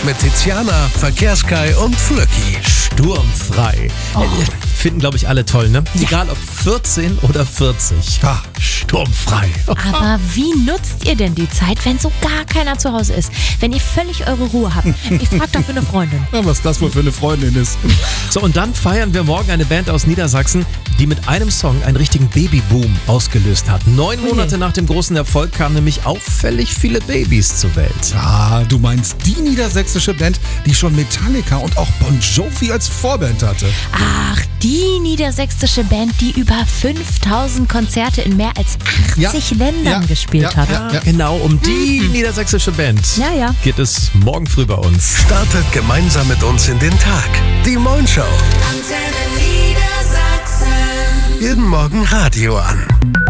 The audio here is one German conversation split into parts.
mit Tiziana, Verkehrskai und Flöcki. Sturmfrei. Finden, glaube ich, alle toll, ne? Ja. Egal ob 14 oder 40. Sturmfrei. Aber wie nutzt ihr denn die Zeit, wenn so gar keiner zu Hause ist? Wenn ihr völlig eure Ruhe habt? Ich frag doch für eine Freundin. Ja, was das wohl für eine Freundin ist. So, und dann feiern wir morgen eine Band aus Niedersachsen, die mit einem Song einen richtigen Babyboom ausgelöst hat. 9 Monate nach dem großen Erfolg kamen nämlich auffällig viele Babys zur Welt. Ah, du meinst die niedersächsische Band, die schon Metallica und auch Bon Jovi als Vorband hatte. Ach, die niedersächsische Band, die über 5000 Konzerte in mehr als 80 Ländern gespielt hat. Ja, genau, um die niedersächsische Band geht es morgen früh bei uns. Startet gemeinsam mit uns in den Tag. Die Moin Show. Antenne Niedersachsen. Jeden Morgen Radio an.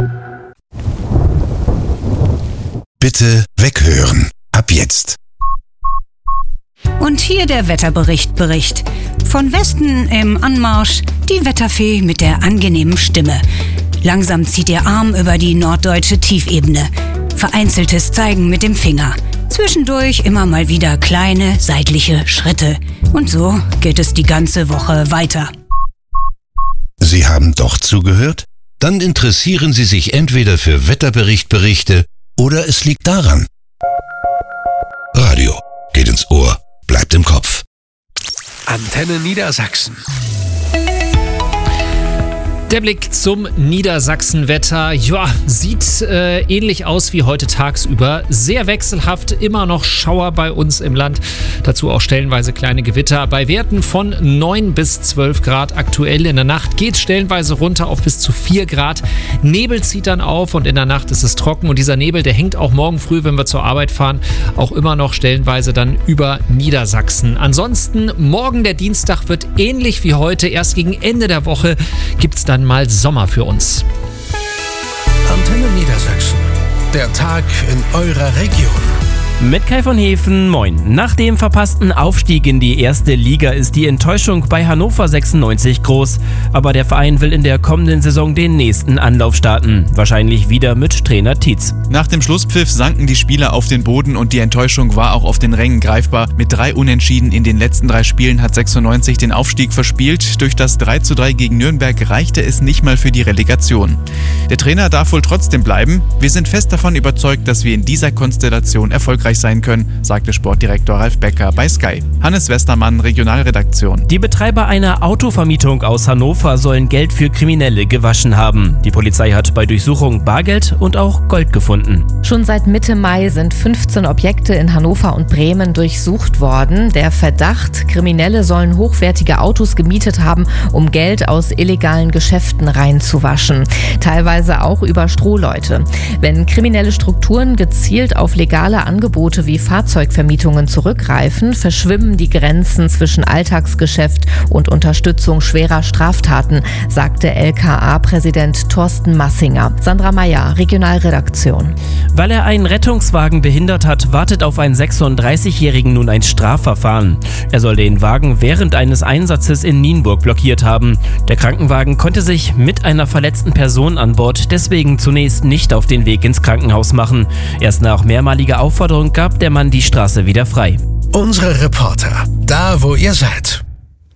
Bitte weghören. Ab jetzt. Und hier der Wetterbericht. Von Westen im Anmarsch die Wetterfee mit der angenehmen Stimme. Langsam zieht ihr Arm über die norddeutsche Tiefebene. Vereinzeltes Zeigen mit dem Finger. Zwischendurch immer mal wieder kleine seitliche Schritte. Und so geht es die ganze Woche weiter. Sie haben doch zugehört? Dann interessieren Sie sich entweder für Wetterberichte oder es liegt daran. Radio geht ins Ohr, bleibt im Kopf. Antenne Niedersachsen. Der Blick zum Niedersachsen-Wetter. Ja, sieht ähnlich aus wie heute tagsüber. Sehr wechselhaft, immer noch Schauer bei uns im Land. Dazu auch stellenweise kleine Gewitter. Bei Werten von 9 bis 12 Grad aktuell. In der Nacht geht es stellenweise runter auf bis zu 4 Grad. Nebel zieht dann auf und in der Nacht ist es trocken. Und dieser Nebel, der hängt auch morgen früh, wenn wir zur Arbeit fahren, auch immer noch stellenweise dann über Niedersachsen. Ansonsten, morgen der Dienstag wird ähnlich wie heute. Erst gegen Ende der Woche gibt es dann mal Sommer für uns. Antenne Niedersachsen. Der Tag in eurer Region. Mit Kai von Hefen, moin. Nach dem verpassten Aufstieg in die erste Liga ist die Enttäuschung bei Hannover 96 groß. Aber der Verein will in der kommenden Saison den nächsten Anlauf starten. Wahrscheinlich wieder mit Trainer Tietz. Nach dem Schlusspfiff sanken die Spieler auf den Boden und die Enttäuschung war auch auf den Rängen greifbar. Mit 3 Unentschieden in den letzten 3 Spielen hat 96 den Aufstieg verspielt. Durch das 3:3 gegen Nürnberg reichte es nicht mal für die Relegation. Der Trainer darf wohl trotzdem bleiben. Wir sind fest davon überzeugt, dass wir in dieser Konstellation erfolgreich sein können, sagte Sportdirektor Ralf Becker bei Sky. Hannes Westermann, Regionalredaktion. Die Betreiber einer Autovermietung aus Hannover sollen Geld für Kriminelle gewaschen haben. Die Polizei hat bei Durchsuchung Bargeld und auch Gold gefunden. Schon seit Mitte Mai sind 15 Objekte in Hannover und Bremen durchsucht worden. Der Verdacht, Kriminelle sollen hochwertige Autos gemietet haben, um Geld aus illegalen Geschäften reinzuwaschen. Teilweise auch über Strohleute. Wenn kriminelle Strukturen gezielt auf legale Angebote wie Fahrzeugvermietungen zurückgreifen, verschwimmen die Grenzen zwischen Alltagsgeschäft und Unterstützung schwerer Straftaten, sagte LKA-Präsident Thorsten Massinger. Sandra Meyer, Regionalredaktion. Weil er einen Rettungswagen behindert hat, wartet auf einen 36-Jährigen nun ein Strafverfahren. Er soll den Wagen während eines Einsatzes in Nienburg blockiert haben. Der Krankenwagen konnte sich mit einer verletzten Person an Bord deswegen zunächst nicht auf den Weg ins Krankenhaus machen. Erst nach mehrmaliger Aufforderung gab der Mann die Straße wieder frei. Unsere Reporter, da wo ihr seid.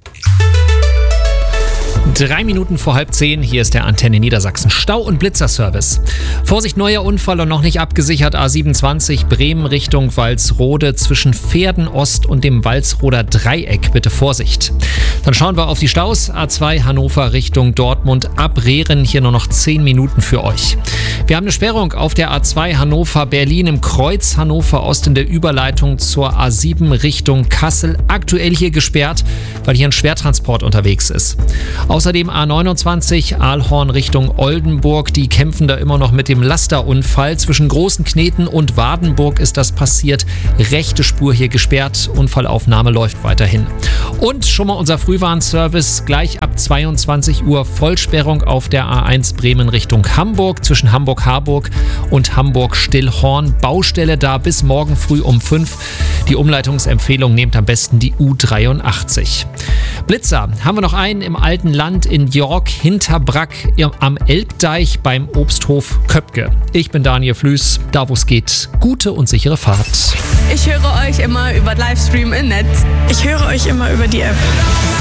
3 Minuten vor 9:30, hier ist der Antenne Niedersachsen Stau- und Blitzerservice. Vorsicht, neuer Unfall und noch nicht abgesichert. A27 Bremen Richtung Walsrode zwischen Pferden Ost und dem Walsroder Dreieck. Bitte Vorsicht. Dann schauen wir auf die Staus. A2 Hannover Richtung Dortmund ab Rehren. Hier nur noch 10 Minuten für euch. Wir haben eine Sperrung auf der A2 Hannover Berlin im Kreuz Hannover Ost in der Überleitung zur A7 Richtung Kassel. Aktuell hier gesperrt, weil hier ein Schwertransport unterwegs ist. Außerdem A29 Aalhorn Richtung Oldenburg. Die kämpfen da immer noch mit dem Lasterunfall. Zwischen Großen Kneten und Wadenburg ist das passiert. Rechte Spur hier gesperrt. Unfallaufnahme läuft weiterhin. Und schon mal unser Frühwarnservice. Gleich ab 22 Uhr Vollsperrung auf der A1 Bremen Richtung Hamburg. Zwischen Hamburg-Harburg und Hamburg-Stillhorn. Baustelle da bis morgen früh um 5. Die Umleitungsempfehlung: nehmt am besten die U83. Blitzer haben wir noch einen im alten Land in York Hinterbrack am Elbdeich beim Obsthof Köpke. Ich bin Daniel Flüß, da wo es geht, gute und sichere Fahrt. Ich höre euch immer über Livestream im Netz. Ich höre euch immer über die App.